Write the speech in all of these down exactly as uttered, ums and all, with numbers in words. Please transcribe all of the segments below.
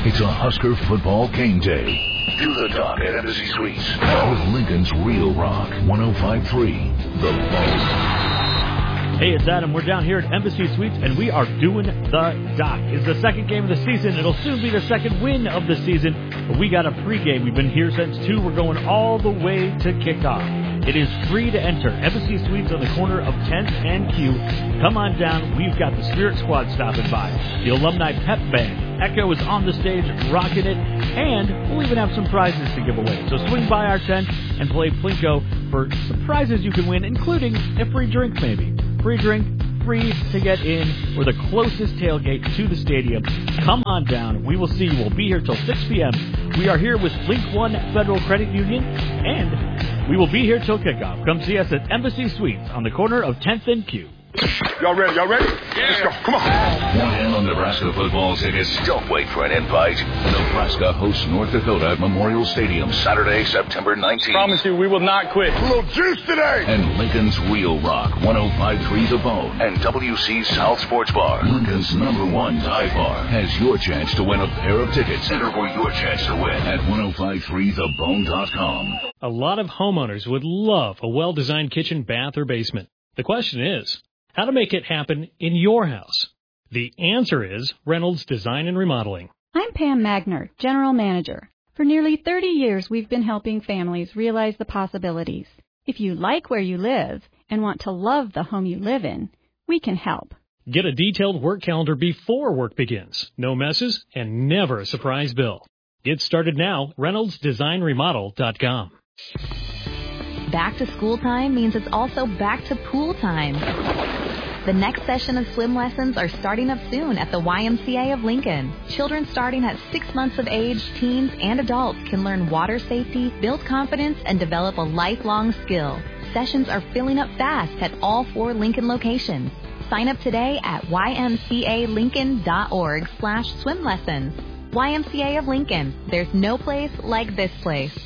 It's a Husker football game day. Do the talk at Embassy Suites with Lincoln's Real Rock one oh five point three, The Bone. Hey, it's Adam. We're down here at Embassy Suites, and we are doing the doc. It's the second game of the season. It'll soon be the second win of the season, but we got a pregame. We've been here since two. We're going all the way to kickoff. It is free to enter. Embassy Suites on the corner of tenth and Q. Come on down. We've got the Spirit Squad stopping by. The Alumni Pep Band. Echo is on the stage rocking it. And we'll even have some prizes to give away. So swing by our tent and play Plinko for some prizes you can win, including a free drink maybe. Free drink, free to get in. We're the closest tailgate to the stadium. Come on down. We will see you. We'll be here till six p.m. We are here with Link One Federal Credit Union, and we will be here till kickoff. Come see us at Embassy Suites on the corner of tenth and Q. Y'all ready? Y'all ready? Yeah. Let's go. Come on. Want in on Nebraska football tickets? Don't wait for an invite. Nebraska hosts North Dakota at Memorial Stadium Saturday, September nineteenth. Promise you, we will not quit. A little juice today. And Lincoln's Real Rock one oh five point three The Bone and W C South Sports Bar, Lincoln's number one dive bar, has your chance to win a pair of tickets. Enter for your chance to win at ten fifty-three the bone dot com. A lot of homeowners would love a well-designed kitchen, bath, or basement. The question is, how to make it happen in your house? The answer is Reynolds Design and Remodeling. I'm Pam Magner, General Manager. For nearly thirty years, we've been helping families realize the possibilities. If you like where you live and want to love the home you live in, we can help. Get a detailed work calendar before work begins. No messes and never a surprise bill. Get started now, Reynolds Design Remodel dot com. Back to school time means it's also back to pool time. The next session of swim lessons are starting up soon at the Y M C A of Lincoln. Children starting at six months of age, teens, and adults can learn water safety, build confidence, and develop a lifelong skill. Sessions are filling up fast at all four Lincoln locations. Sign up today at Y M C A Lincoln dot org slash swim lessons. Y M C A of Lincoln. There's no place like this place.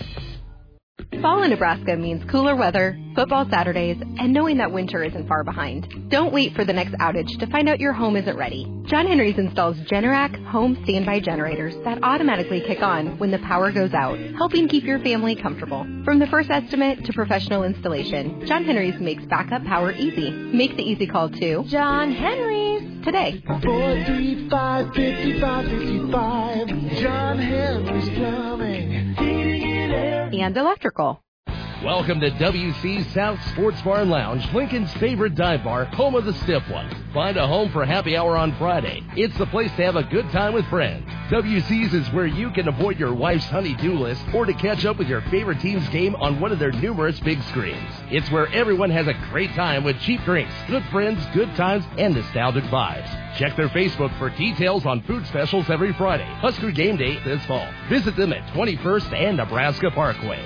Fall in Nebraska means cooler weather, football Saturdays, and knowing that winter isn't far behind. Don't wait for the next outage to find out your home isn't ready. John Henry's installs Generac home standby generators that automatically kick on when the power goes out, helping keep your family comfortable. From the first estimate to professional installation, John Henry's makes backup power easy. Make the easy call to John Henry's today. four three five, five five five five. John Henry's Plumbing, Heating and Air, and Electrical. Welcome to W C South Sports Bar and Lounge, Lincoln's favorite dive bar, home of the stiff one. Find a home for happy hour on Friday. It's the place to have a good time with friends. W C's is where you can avoid your wife's honey-do list or to catch up with your favorite team's game on one of their numerous big screens. It's where everyone has a great time with cheap drinks, good friends, good times, and nostalgic vibes. Check their Facebook for details on food specials every Friday. Husker Game Day this fall. Visit them at twenty-first and Nebraska Parkway.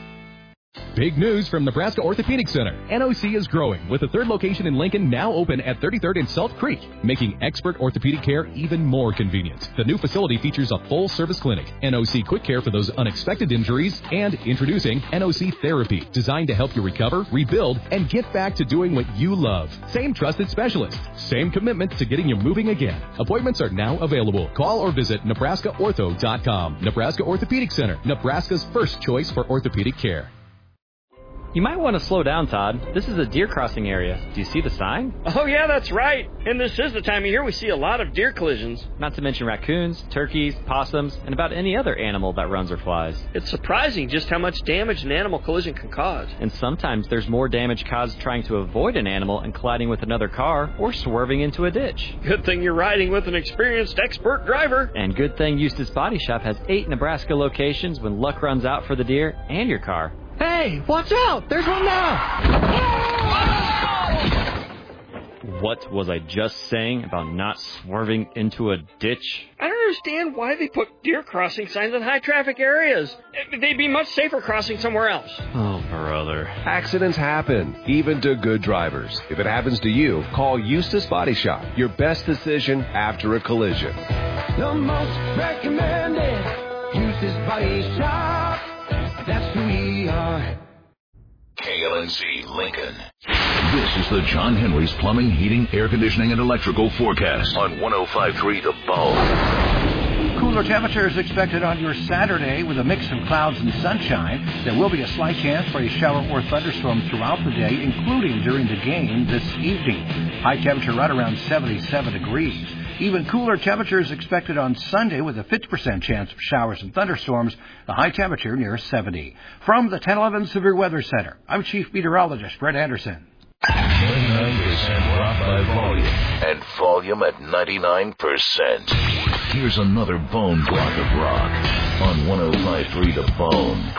Big news from Nebraska Orthopedic Center. N O C is growing, with a third location in Lincoln now open at thirty-third and Salt Creek, making expert orthopedic care even more convenient. The new facility features a full-service clinic, N O C Quick Care for those unexpected injuries, and introducing N O C Therapy, designed to help you recover, rebuild, and get back to doing what you love. Same trusted specialist, same commitment to getting you moving again. Appointments are now available. Call or visit Nebraska Ortho dot com. Nebraska Orthopedic Center, Nebraska's first choice for orthopedic care. You might want to slow down, Todd. This is a deer crossing area. Do you see the sign? Oh, yeah, that's right. And this is the time of year we see a lot of deer collisions. Not to mention raccoons, turkeys, possums, and about any other animal that runs or flies. It's surprising just how much damage an animal collision can cause. And sometimes there's more damage caused trying to avoid an animal and colliding with another car or swerving into a ditch. Good thing you're riding with an experienced expert driver. And good thing Eustis Body Shop has eight Nebraska locations when luck runs out for the deer and your car. Hey, watch out! There's one now! What was I just saying about not swerving into a ditch? I don't understand why they put deer crossing signs in high-traffic areas. They'd be much safer crossing somewhere else. Oh, brother. Accidents happen, even to good drivers. If it happens to you, call Eustis Body Shop. Your best decision after a collision. The most recommended Eustis Body Shop. That's who we are. K L N C Lincoln. This is the John Henry's Plumbing, Heating, Air Conditioning, and Electrical forecast on ten fifty-three The Bone. Cooler temperatures expected on your Saturday with a mix of clouds and sunshine. There will be a slight chance for a shower or thunderstorm throughout the day, including during the game this evening. High temperature right around seventy-seven degrees. Even cooler temperatures expected on Sunday with a fifty percent chance of showers and thunderstorms. The high temperature near seventy. From the ten eleven Severe Weather Center, I'm Chief Meteorologist Brett Anderson. twenty-nine percent rock by volume. And volume at ninety-nine percent. Here's another bone block of rock on one oh five point three The Bone.